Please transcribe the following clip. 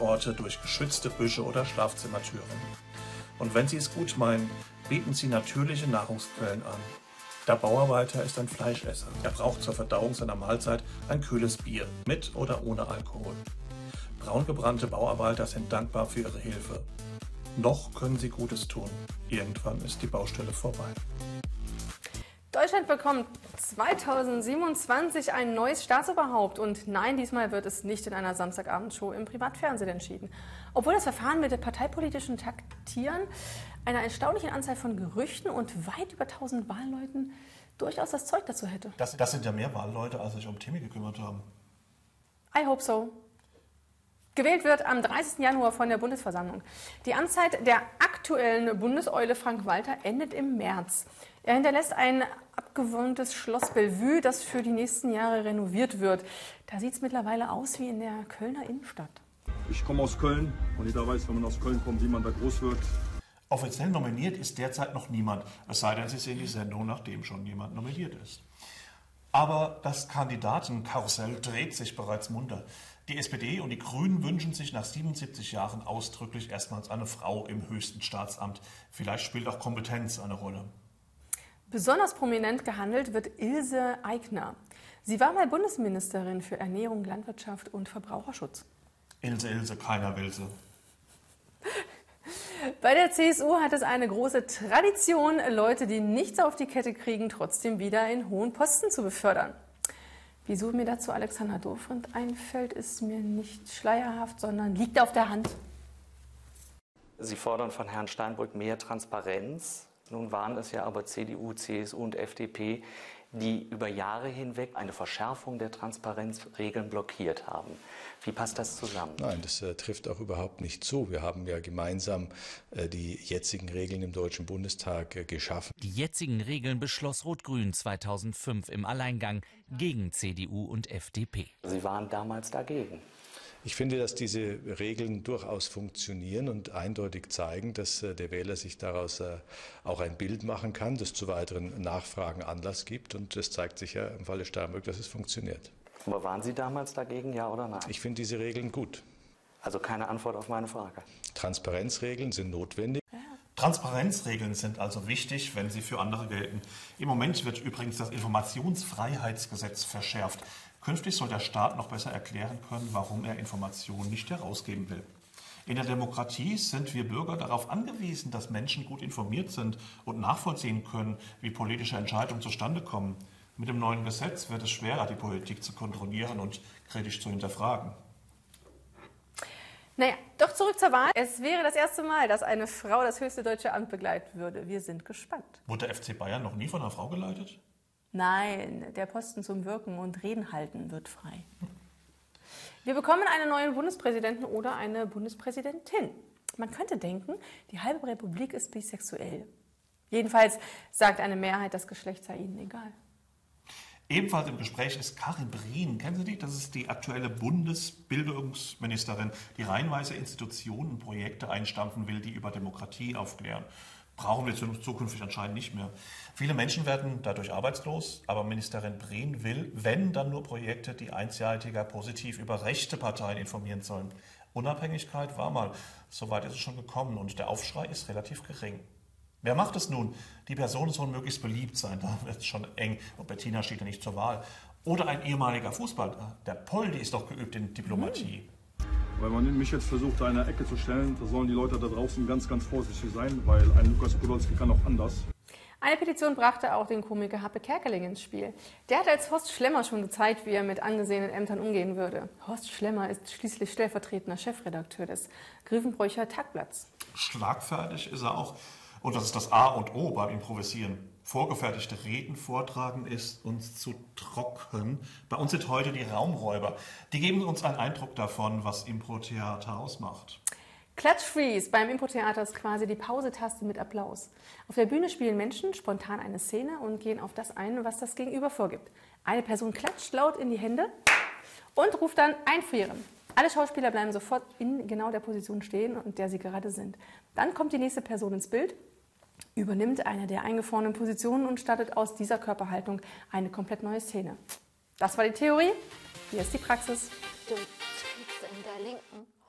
Rückzugsorte durch geschützte Büsche oder Schlafzimmertüren. Und wenn Sie es gut meinen, bieten Sie natürliche Nahrungsquellen an. Der Bauarbeiter ist ein Fleischesser. Er braucht zur Verdauung seiner Mahlzeit ein kühles Bier, mit oder ohne Alkohol. Braungebrannte Bauarbeiter sind dankbar für ihre Hilfe. Noch können sie Gutes tun. Irgendwann ist die Baustelle vorbei. Deutschland bekommt 2027 ein neues Staatsoberhaupt. Und nein, diesmal wird es nicht in einer Samstagabendshow im Privatfernsehen entschieden. Obwohl das Verfahren mit dem parteipolitischen Taktieren einer erstaunlichen Anzahl von Gerüchten und weit über 1000 Wahlleuten durchaus das Zeug dazu hätte. Das sind ja mehr Wahlleute, als sich um Timmy gekümmert haben. I hope so. Gewählt wird am 30. Januar von der Bundesversammlung. Die Amtszeit der aktuellen Bundeseule Frank-Walter endet im März. Er hinterlässt ein abgewohntes Schloss Bellevue, das für die nächsten Jahre renoviert wird. Da sieht es mittlerweile aus wie in der Kölner Innenstadt. Ich komme aus Köln und jeder weiß, wenn man aus Köln kommt, wie man da groß wird. Offiziell nominiert ist derzeit noch niemand, es sei denn, Sie sehen die Sendung, nachdem schon jemand nominiert ist. Aber das Kandidatenkarussell dreht sich bereits munter. Die SPD und die Grünen wünschen sich nach 77 Jahren ausdrücklich erstmals eine Frau im höchsten Staatsamt. Vielleicht spielt auch Kompetenz eine Rolle. Besonders prominent gehandelt wird Ilse Aigner. Sie war mal Bundesministerin für Ernährung, Landwirtschaft und Verbraucherschutz. Ilse, keiner will sie. Bei der CSU hat es eine große Tradition, Leute, die nichts auf die Kette kriegen, trotzdem wieder in hohen Posten zu befördern. Wieso mir dazu Alexander Dobrindt einfällt, ist mir nicht schleierhaft, sondern liegt auf der Hand. Sie fordern von Herrn Steinbrück mehr Transparenz. Nun waren es ja aber CDU, CSU und FDP, die über Jahre hinweg eine Verschärfung der Transparenzregeln blockiert haben. Wie passt das zusammen? Nein, das trifft auch überhaupt nicht zu. Wir haben ja gemeinsam die jetzigen Regeln im Deutschen Bundestag geschaffen. Die jetzigen Regeln beschloss Rot-Grün 2005 im Alleingang gegen CDU und FDP. Sie waren damals dagegen. Ich finde, dass diese Regeln durchaus funktionieren und eindeutig zeigen, dass der Wähler sich daraus auch ein Bild machen kann, das zu weiteren Nachfragen Anlass gibt. Und es zeigt sich ja im Falle Steinbrück, dass es funktioniert. Aber waren Sie damals dagegen, ja oder nein? Ich finde diese Regeln gut. Also keine Antwort auf meine Frage. Transparenzregeln sind notwendig. Transparenzregeln sind also wichtig, wenn sie für andere gelten. Im Moment wird übrigens das Informationsfreiheitsgesetz verschärft. Künftig soll der Staat noch besser erklären können, warum er Informationen nicht herausgeben will. In der Demokratie sind wir Bürger darauf angewiesen, dass Menschen gut informiert sind und nachvollziehen können, wie politische Entscheidungen zustande kommen. Mit dem neuen Gesetz wird es schwerer, die Politik zu kontrollieren und kritisch zu hinterfragen. Naja, doch zurück zur Wahl. Es wäre das erste Mal, dass eine Frau das höchste deutsche Amt begleiten würde. Wir sind gespannt. Wurde der FC Bayern noch nie von einer Frau geleitet? Nein, der Posten zum Wirken und Reden halten wird frei. Wir bekommen einen neuen Bundespräsidenten oder eine Bundespräsidentin. Man könnte denken, die halbe Republik ist bisexuell. Jedenfalls sagt eine Mehrheit, das Geschlecht sei ihnen egal. Ebenfalls im Gespräch ist Karin Brien. Kennen Sie die? Das ist die aktuelle Bundesbildungsministerin, die reihenweise Institutionen und Projekte einstampfen will, die über Demokratie aufklären. Brauchen wir zukünftig anscheinend nicht mehr. Viele Menschen werden dadurch arbeitslos, aber Ministerin Brien will, wenn, dann nur Projekte, die einseitiger positiv über rechte Parteien informieren sollen. Unabhängigkeit war mal, soweit ist es schon gekommen und der Aufschrei ist relativ gering. Wer macht es nun? Die Personen sollen möglichst beliebt sein, da wird es schon eng und Bettina steht ja nicht zur Wahl. Oder ein ehemaliger Fußballer, der Poldi ist doch geübt in Diplomatie. Weil man mich jetzt versucht, da in eine Ecke zu stellen, da sollen die Leute da draußen ganz, ganz vorsichtig sein, weil ein Lukas Podolski kann auch anders. Eine Petition brachte auch den Komiker Happe Kerkeling ins Spiel. Der hat als Horst Schlemmer schon gezeigt, wie er mit angesehenen Ämtern umgehen würde. Horst Schlemmer ist schließlich stellvertretender Chefredakteur des Grevenbroicher Tagblatts. Schlagfertig ist er auch. Und das ist das A und O beim Improvisieren. Vorgefertigte Reden vortragen ist uns zu trocken. Bei uns sind heute die Raumräuber. Die geben uns einen Eindruck davon, was Impro-Theater ausmacht. Klatsch-Freeze beim Impro-Theater ist quasi die Pause-Taste mit Applaus. Auf der Bühne spielen Menschen spontan eine Szene und gehen auf das ein, was das Gegenüber vorgibt. Eine Person klatscht laut in die Hände und ruft dann einfrieren. Alle Schauspieler bleiben sofort in genau der Position stehen, in der sie gerade sind. Dann kommt die nächste Person ins Bild, übernimmt eine der eingefrorenen Positionen und startet aus dieser Körperhaltung eine komplett neue Szene. Das war die Theorie, hier ist die Praxis. Du trägst in der linken